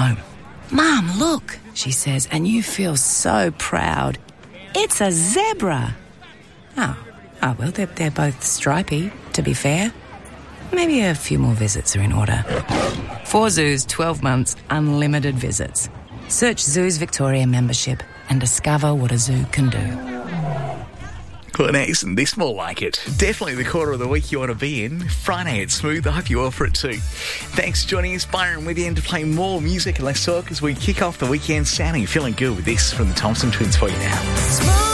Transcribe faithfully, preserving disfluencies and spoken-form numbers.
home. "Mum, look," she says, and you feel so proud. It's a zebra. Oh, oh well, they're, they're both stripy, to be fair. Maybe a few more visits are in order. Four zoos, twelve months, unlimited visits. Search Zoos Victoria membership and discover what a zoo can do. Well, now, isn't this more like it? Definitely the quarter of the week you want to be in. Friday at Smooth. I hope you're all for it too. Thanks for joining us. Byron with you to play more music and less talk as we kick off the weekend. Sounding feeling good with this from the Thompson Twins for you now.